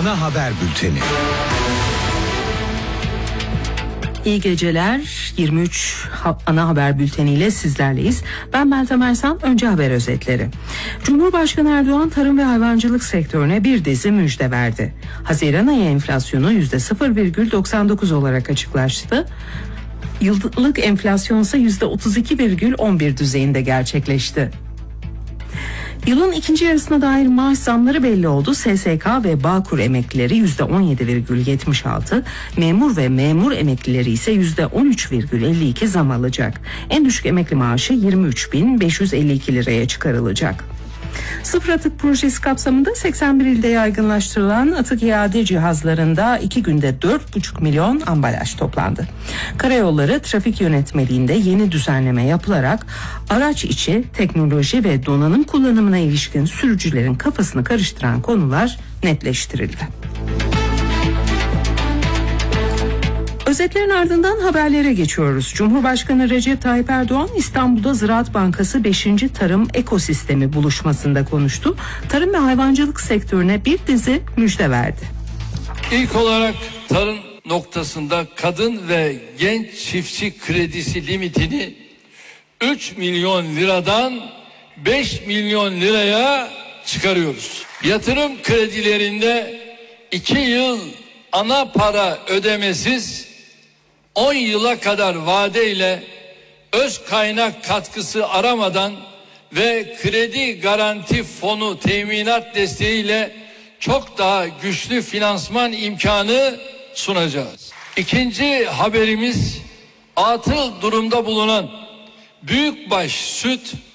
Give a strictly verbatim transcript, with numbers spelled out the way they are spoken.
Ana Haber Bülteni. İyi geceler. yirmi üç Ana Haber Bülteni ile sizlerleyiz. Ben Meltem Ersan. Önce haber özetleri. Cumhurbaşkanı Erdoğan tarım ve hayvancılık sektörüne bir dizi müjde verdi. Haziran ayı enflasyonu yüzde sıfır virgül doksan dokuz olarak açıklaştı. Yıllık enflasyon ise yüzde otuz iki virgül on bir düzeyinde gerçekleşti. Yılın ikinci yarısına dair maaş zamları belli oldu. S S K ve Bağkur emeklileri yüzde on yedi virgül yetmiş altı, memur ve memur emeklileri ise yüzde on üç virgül elli iki zam alacak. En düşük emekli maaşı yirmi üç bin beş yüz elli iki liraya çıkarılacak. Sıfır atık projesi kapsamında seksen bir ilde yaygınlaştırılan atık iade cihazlarında iki günde dört buçuk milyon ambalaj toplandı. Karayolları Trafik Yönetmeliğinde yeni düzenleme yapılarak araç içi teknoloji ve donanım kullanımına ilişkin sürücülerin kafasını karıştıran konular netleştirildi. Özetlerin ardından haberlere geçiyoruz. Cumhurbaşkanı Recep Tayyip Erdoğan İstanbul'da Ziraat Bankası beşinci Tarım Ekosistemi buluşmasında konuştu. Tarım ve hayvancılık sektörüne bir dizi müjde verdi. İlk olarak tarım noktasında kadın ve genç çiftçi kredisi limitini üç milyon liradan beş milyon liraya çıkarıyoruz. Yatırım kredilerinde iki yıl ana para ödemesiz, on yıla kadar vadeyle öz kaynak katkısı aramadan ve kredi garanti fonu teminat desteğiyle çok daha güçlü finansman imkanı sunacağız. İkinci haberimiz, atıl durumda bulunan büyükbaş süt